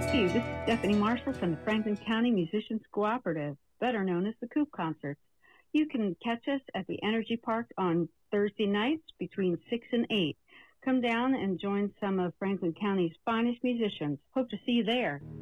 Thank you. This is Stephanie Marshall from the Franklin County Musicians Cooperative, better known as the Coop Concerts. You can catch us at the Energy Park on Thursday nights between 6 and 8. Come down and join some of Franklin County's finest musicians. Hope to see you there.